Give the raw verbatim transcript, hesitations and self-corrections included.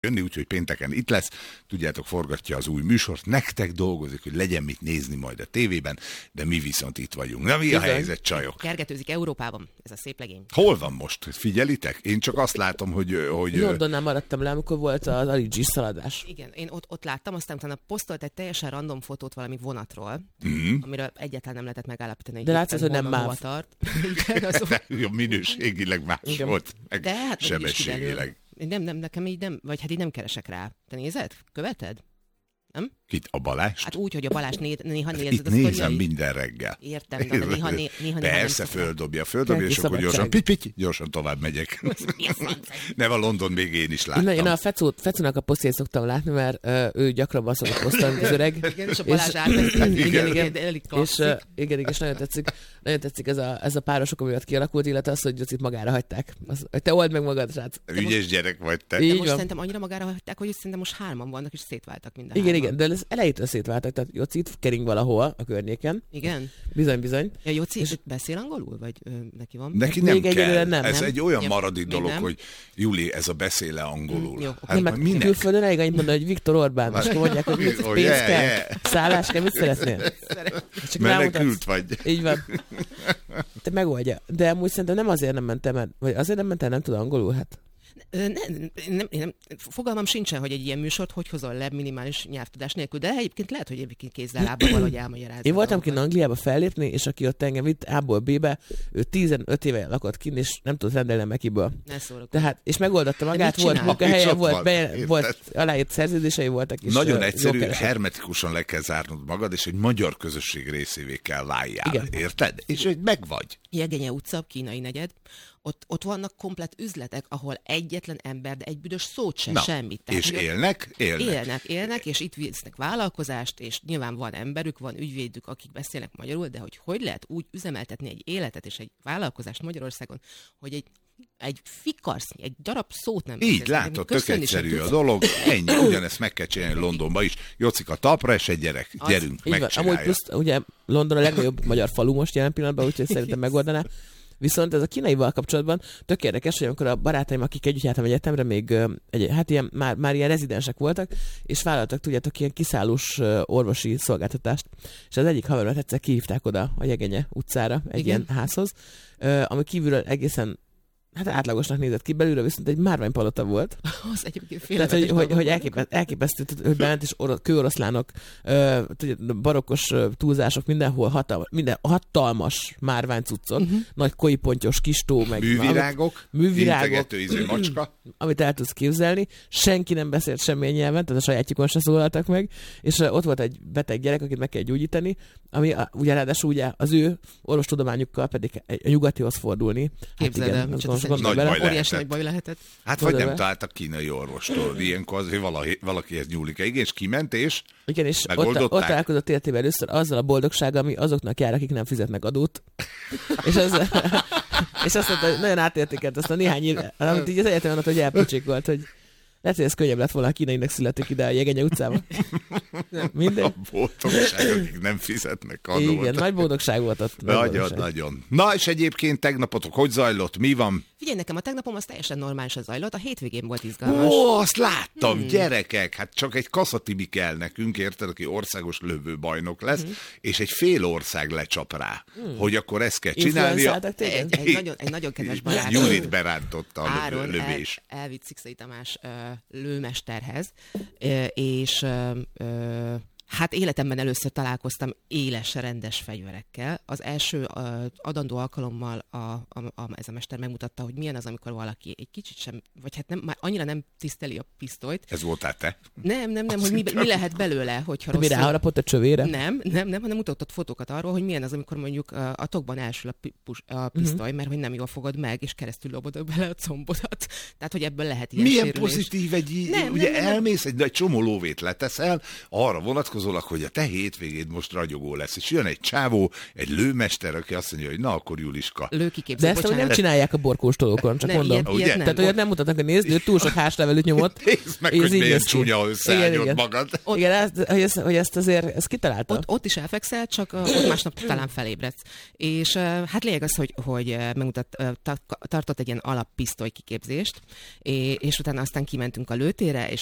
jönni, úgyhogy pénteken itt lesz. Tudjátok, forgatja az új műsort. Nektek dolgozik, hogy legyen mit nézni majd a tévében, de mi viszont itt vagyunk. Na, mi a Bizony. helyzet, csajok? Kergetőzik Európában, ez a szép legény. Hol van most? Figyelitek? Én csak azt látom, hogy... hogy Londonnál maradtam le, amikor volt az Aligi szaladás. Igen, én ott, ott láttam, aztán utána posztolt egy teljesen random fotót valami vonatról, Mm. amiről egyáltalán nem lehetett megállapítani, hogy De látszott, hogy nem honnan, máv. hova tart. Igen, az... Jó, minőségileg más Igen. volt, meg De hát meg így is sebességileg. kiderül. Nem, nem, nekem így nem, vagy hát így nem keresek rá. Te nézed? Követed? Nem? Kit, a Balást? Hát úgy, hogy a Balázs né, néha nézed Itt a nézem sztoriait. minden reggel. Értem, de néha, néha, néha Persze, nem földobja, földobja, és Keleti akkor gyorsan, szabadság. pitty, gyorsan tovább megyek. Nem, a London még én is Én, láttam. én a Fecót, Fecónak a posztjét szoktam látni, mert uh, ő gyakrabban szokott posztolni, az öreg. Igen, és a Balázs átvesz. Igen, igen. Elég És, klasszik. uh, igen, igen, és nagyon tetszik, nagyon tetszik ez a, ez a párosok, amiatt kialakult, illetve az, hogy Jocit magára hagyták. Az, hogy te old meg magad, srác. Ügyes gyerek vagy te. Így De most van. szerintem annyira magára hagyták, hogy szerintem most hárman vannak, és szétváltak minden Igen, hárman. igen, de ez elejétől szétváltak, tehát Jocit kering valahol a környéken. Igen? Bizony, bizony. Ja, Jóci, és beszél angolul? Vagy ö, neki van? Neki Még nem egyelőre kell. nem, ez nem. egy olyan Ja, maradi még dolog, nem. hogy Juli, ez a beszéle angolul. Mm, jó, oké. Hát Nem, mert minek? külföldön elég annyit mondani, hogy Viktor Orbán, és akkor mondják, hogy mit, Oh, pénz yeah, kell, yeah. szállás kell, mit szeretnél? Csak Menekült rámutatsz. vagy. Így van. Te megoldja. De amúgy szerintem nem azért nem mentem el, vagy azért nem mentem, nem tud angolul, hát. Ö, Nem, nem, nem, fogalmam sincsen, hogy egy ilyen műsort hogy hozol le minimális nyelvtudás nélkül, de egyébként lehet, hogy egyébként kézzel lábbal valahogy elmagyarázza. Én voltam kint dolgokat. Angliába fellépni, és aki ott engem vitt A-ból B-be, ő tizenöt éve lakott kint, és nem tudott rendelni a Mekiből. Ne szórakozz. Tehát, és megoldotta magát, mit volt csinál? És munkahelye, ott volt, van, be, érted? volt aláírt szerződései voltak. És Nagyon ö, egyszerű, jól keresett. hermetikusan le kell zárnod magad, és egy magyar közösség részévé kell váljál. Igen. Érted? És hogy megvagy. Jegenye utca, kínai negyed, ott, ott vannak komplett üzletek, ahol egyetlen ember, de egy büdös szót sem, Na, semmit. Tehát, és hogy ott élnek? Élnek. Élnek, élnek, és itt visznek vállalkozást, és nyilván van emberük, van ügyvédük, akik beszélnek magyarul, de hogy hogy lehet úgy üzemeltetni egy életet és egy vállalkozást Magyarországon, hogy egy, egy fikarsznyi, egy darab szót nem Így beszélsz. látod, tök Köszönni sem egyszerű a tudsz. dolog. Ennyi, ugyanezt meg kell csinálni Londonba is. Jocika talpra, és egy gyerek, Az- gyerünk, Így van. megcsinálja. Amúgy plusz, ugye London a legnagyobb magyar falu most jelen pillanatban, úgyhogy szerintem megoldaná. Viszont ez a kínaival kapcsolatban tök érdekes, hogy amikor a barátaim, akik együtt jártam egyetemre, még ö, egy, hát ilyen, már, már ilyen rezidensek voltak, és vállaltak, tudjátok, ilyen kiszállós ö, orvosi szolgáltatást. És az egyik haveromat egyszer kihívták oda a Jegenye utcára, egy Igen. ilyen házhoz, ö, ami kívülről egészen hát átlagosnak nézett ki, belülről viszont egy márványpalota volt. Az egyébként Tehát, hogy, félelmetes hogy, dolgok hogy vannak. elképesztő, elképesztő, hogy bement, és oro, kőoroszlánok, ö, tudja, barokkos ö, túlzások, mindenhol hatalmas, minden hatalmas márványcuccok, uh-huh. nagy koipontyos kis tó, meg Művirágok, művirágok. integető izé macska. amit el tudsz képzelni. Senki nem beszélt semmilyen nyelven, tehát a sajátjukon se szólaltak meg, és uh, ott volt egy beteg gyerek, akit meg kell gyógyítani, ami uh, ugye ráadásul ugye az ő orvostudományukkal pedig a nyugatihoz fordulni. Képzeld el, micsoda most gondolj Nagy bele. baj lehet. óriási nagy baj lehetett. Hát vagy Oda nem be. találtak kínai orvostól. Ilyenkor azért valaki, valakihez nyúlik. Igen, és kiment, és Igen, és ott, Megoldották? ott találkozott életében először azzal a boldogsággal, ami azoknak jár, akik nem fizetnek adót. és, az, és azt mondta, hogy nagyon átértékelt azt a néhány év, amit így az egyetemen ott, hogy elpocsékolt, hogy lehet, hogy ez könnyebb lett volna, ha kínainak születik ide a Jegenye utcába. Mindegy. a boldogság, akik nem fizetnek adót. Igen, nagy boldogság volt ott. Nagy Nagyon, boldogság. nagyon. Na, és egyébként tegnapotok hogy zajlott? Mi van? Figyelj, nekem a tegnapom az teljesen normálisan zajlott, a hétvégén volt izgalmas. Ó, azt láttam, hmm. gyerekek, hát csak egy kaszatibi kell nekünk, érted, aki országos lövőbajnok lesz, hmm. és egy fél ország lecsap rá, hmm. hogy akkor ezt kell csinálnia. Influenzáltak téged? Egy, egy, nagyon, egy nagyon kedves barátom. Julit berántotta a Áron lövő, lövés. El, elvitt Szikszai Tamás ö, lőmesterhez, ö, és ö, ö, hát életemben először találkoztam éles, rendes fegyverekkel. Az első ö, adandó alkalommal a, a, a, ez a mester megmutatta, hogy milyen az, amikor valaki egy kicsit sem, vagy hát nem, már annyira nem tiszteli a pisztolyt. Ez voltál te? Nem, nem, nem, Azt hogy mi, hittem. mi lehet belőle, hogyha Mi rosszul... ráharapott a csövére? Nem, nem, nem, hanem mutatott fotókat arról, hogy milyen az, amikor mondjuk uh, a tokban elsül a, pi- pus, a pisztoly, uh-huh. mert hogy nem jól fogod meg, és keresztül lobod bele a combodat. Tehát, hogy ebből lehet ilyen Milyen sérülés. pozitív egy, Nem, ugye nem, nem, nem. elmész, egy, egy csomó lóvét leteszel, arra vonatkozóan, vonatkozólag, hogy a te hétvégéd most ragyogó lesz, és jön egy csávó, egy lőmester, aki azt mondja, hogy na akkor Juliska. Lőkiképző, De ezt nem bocsánat. csinálják a borkóstolókon, csak Nem, mondom. ilyet- ilyet Ugye? nem. Tehát olyat nem mutatnak, hogy nézd, ő túl sok házlevelűt nyomott. Nézd meg, és hogy így milyen néz ki. csúnya Igen, összeállnyod igen. magad. Ott- Igen, ezt, hogy, ezt, hogy ezt azért ezt kitalálta. Ott, ott is elfekszel, csak uh, ott másnap talán felébredsz. És uh, hát lényeg az, hogy, hogy uh, megmutat, uh, ta- tartott egy ilyen alappisztoly kiképzést, és, és utána aztán kimentünk a lőtérre, és